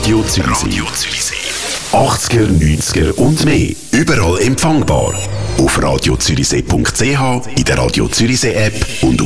Radio Zürichsee. 80er, 90er und mehr. Überall empfangbar. Auf radiozürichsee.ch, in der Radio Zürichsee App und